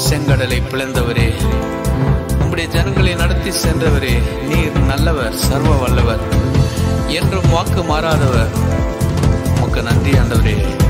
செங்கடலை பிளந்தவரே, உம்முடைய ஜனங்களை நடத்தி சென்றவரே, நீர் நல்லவர், சர்வ வல்லவர், என்றும் வாக்கு மாறாதவர். உமக்கு நன்றி ஆண்டவரே.